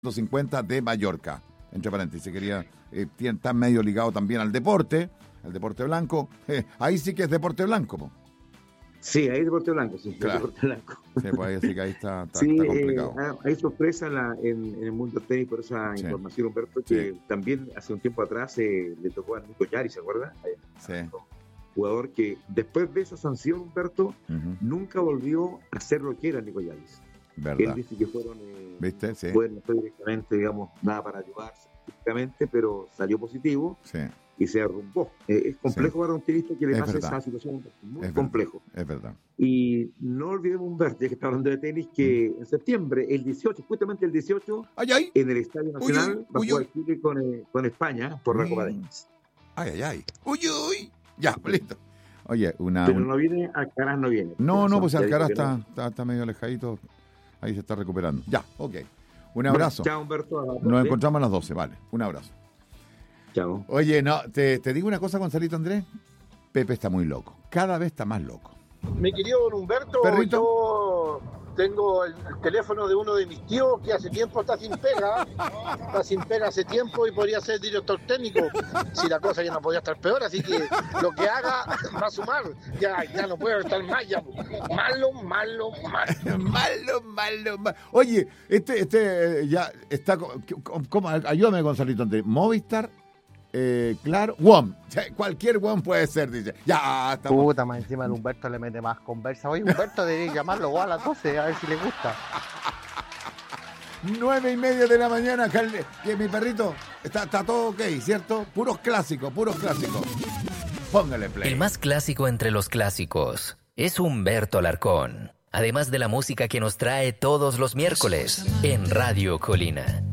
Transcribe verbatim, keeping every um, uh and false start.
cincuenta de Mallorca. Entre paréntesis, quería, eh, está medio ligado también al deporte, al deporte blanco. Eh, ahí sí que es deporte blanco, po. Sí, ahí es deporte blanco, sí. Claro. Deporte blanco. Sí, pues ahí sí que ahí está, está, sí, está complicado. Eh, hay sorpresa en, la, en, en el mundo del tenis por esa sí. información, Humberto, que sí. también hace un tiempo atrás eh, le tocó a Nico Yari, ¿se acuerda? Sí. Jugador que después de esa sanción, Humberto, uh-huh. nunca volvió a ser lo que era Nico Yari. ¿Verdad? Él dice que fueron, eh, ¿viste? Sí. Bueno, no fue directamente, digamos, nada para ayudar científicamente, pero salió positivo sí. y se derrumbó. Eh, es complejo sí. para un tenista que le pase esa situación, muy es complejo. Verdad. Es verdad. Y no olvidemos, Humberto, ya que está hablando de tenis, que mm. en septiembre, el dieciocho, justamente el dieciocho, ay, ay. en el Estadio Nacional, uy, uy, va a jugar uy. Chile con, eh, con España por la mm. Copa Davis. Ay, ay, ay. Uy, uy. Ya, listo. Oye, una... Pero un... no viene, Alcaraz no viene. No, no, pues Alcaraz está, no. está, está medio alejadito. Ahí se está recuperando. Ya, ok. Un abrazo. Bueno, chao, Humberto. Nos encontramos a las doce, vale. Un abrazo. Chao. Oye, no, te, te digo una cosa, Gonzalito Andrés. Pepe está muy loco. Cada vez está más loco. Mi querido don Humberto, ¿Perrito? Yo tengo el, el teléfono de uno de mis tíos que hace tiempo está sin pega. Está sin pega hace tiempo y podría ser director técnico. Si la cosa ya no podía estar peor, así que lo que haga va a sumar. Ya, ya no puedo estar más. Ya. Malo, malo, malo. malo, malo, malo. Oye, este, este ya está. ¿Cómo? Ayúdame, Gonzalito Andrés. Movistar. Eh, claro, W O M, cualquier W O M puede ser, dice. Ya, estamos. Puta, más encima el Humberto le mete más conversa. Oye, Humberto debería llamarlo a las doce, a ver si le gusta. Nueve y media de la mañana, que mi perrito está, está todo ok, ¿cierto? Puros clásicos, puros clásicos. Póngale play. El más clásico entre los clásicos es Humberto Alarcón. Además de la música que nos trae todos los miércoles en Radio Colina.